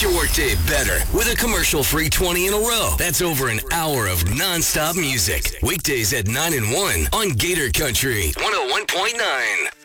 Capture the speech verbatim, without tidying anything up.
your workday better with a commercial-free twenty in a row. That's over an hour of non-stop music. Weekdays at nine and one on Gator Country one oh one point nine.